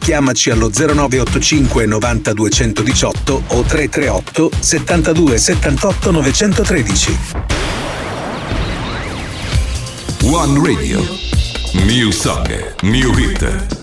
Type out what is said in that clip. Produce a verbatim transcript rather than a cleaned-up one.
chiamaci allo zero nove otto cinque novanta duecentodiciotto o tre tre otto settantadue settantotto novecentotredici. One Radio. New Song, New Hit.